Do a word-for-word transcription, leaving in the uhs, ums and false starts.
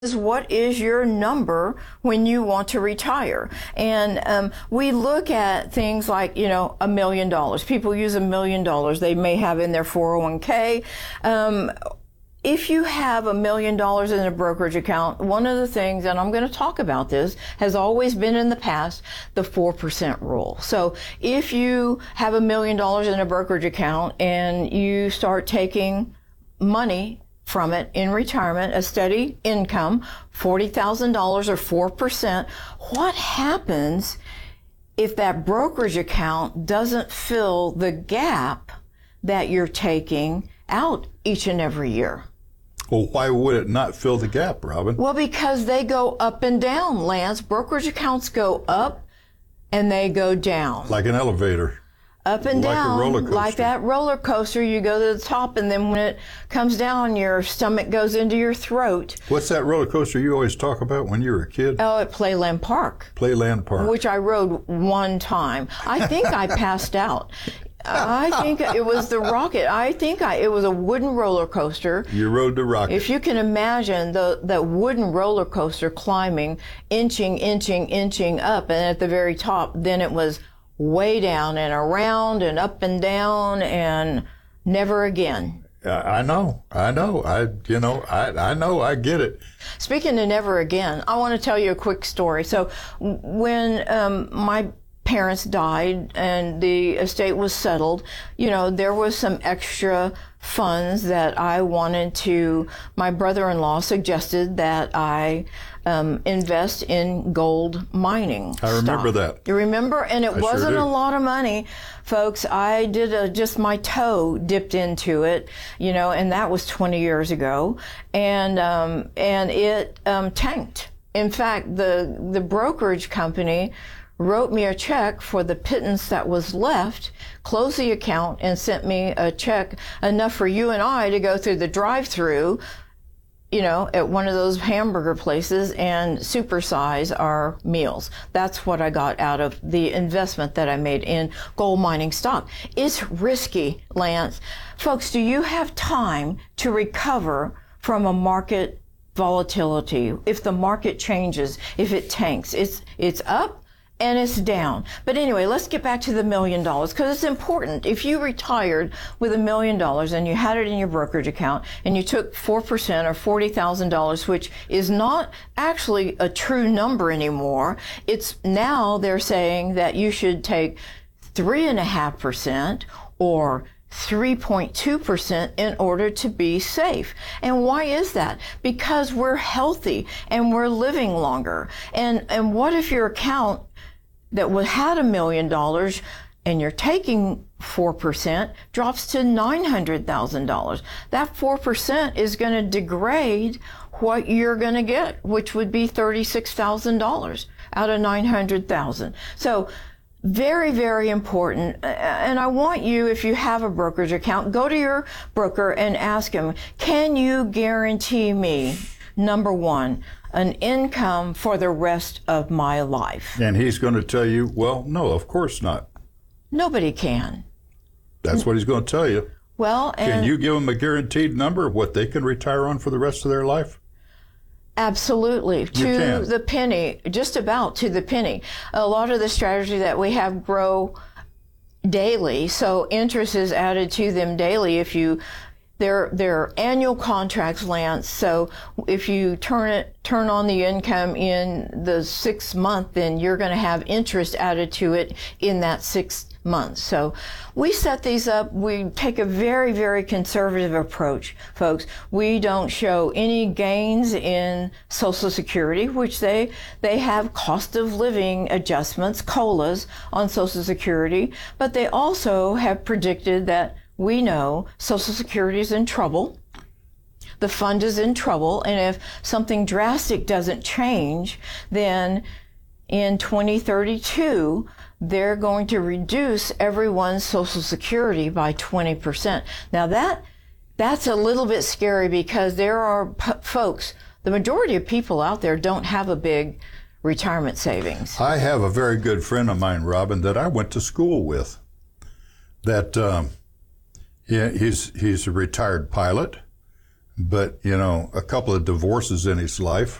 is what is your number when you want to retire. And um, we look at things like, you know, a million dollars. People use a million dollars they may have in their four oh one k. Um, if you have a million dollars in a brokerage account, one of the things, and I'm going to talk about this, has always been in the past, the four percent rule. So if you have a million dollars in a brokerage account and you start taking money from it in retirement, a steady income, forty thousand dollars or four percent, what happens if that brokerage account doesn't fill the gap that you're taking out each and every year? Well, why would it not fill the gap, Robin? Well, because they go up and down, Lance. Brokerage accounts go up and they go down. Like an elevator. Up and like down, a roller coaster. like that roller coaster. You go to the top, and then when it comes down, your stomach goes into your throat. What's that roller coaster you always talk about when you were a kid? Oh, at Playland Park. Playland Park. Which I rode one time. I think I passed out. I think it was the rocket. I think I, it was a wooden roller coaster. You rode the rocket. If you can imagine the that wooden roller coaster climbing, inching, inching, inching up, and at the very top, then it was way down and around and up and down and never again. I know, I know, I, you know, I, I know, I get it. Speaking of never again, I want to tell you a quick story. So when um, my parents died and the estate was settled, you know, there was some extra funds that I wanted to, my brother-in-law suggested that I um, invest in gold mining. I remember stock. that. You remember? And it I wasn't sure a do. lot of money, folks. I did a, just my toe dipped into it, you know, and that was twenty years ago. And, um, and it um, tanked. In fact, the, the brokerage company wrote me a check for the pittance that was left, closed the account, and sent me a check enough for you and I to go through the drive-through, you know, at one of those hamburger places and supersize our meals. That's what I got out of the investment that I made in gold mining stock. It's risky, Lance. Folks, do you have time to recover from a market volatility? If the market changes, if it tanks, it's, it's up and it's down. But anyway, let's get back to the million dollars because it's important. If you retired with a million dollars and you had it in your brokerage account and you took four percent or forty thousand dollars, which is not actually a true number anymore, it's now they're saying that you should take three point five percent or three point two percent in order to be safe. And why is that? Because we're healthy and we're living longer. And, and what if your account that was, had a million dollars and you're taking four percent drops to nine hundred thousand dollars? That four percent is going to degrade what you're going to get, which would be thirty-six thousand dollars out of nine hundred thousand dollars. So very, very important. And I want you, if you have a brokerage account, go to your broker and ask him, can you guarantee me, number one, an income for the rest of my life? And he's going to tell you, well, no, of course not. Nobody can. That's what he's going to tell you. Well, and Can you give them a guaranteed number of what they can retire on for the rest of their life? absolutely, to can. the penny, just about to the penny. A lot of the strategy that we have grow daily, so interest is added to them daily if you They're, they're annual contracts, Lance. So if you turn it, turn on the income in the sixth month, then you're going to have interest added to it in that sixth month. So we set these up. We take a very, very conservative approach, folks. We don't show any gains in Social Security, which they, they have cost of living adjustments, COLAs on Social Security, but they also have predicted that we know Social Security is in trouble. The fund is in trouble. And if something drastic doesn't change, then in twenty thirty-two, they're going to reduce everyone's Social Security by twenty percent. Now that, that's a little bit scary because there are p- folks, the majority of people out there don't have a big retirement savings. I have a very good friend of mine, Robin, that I went to school with. That um, yeah, he's he's a retired pilot, but, you know, a couple of divorces in his life.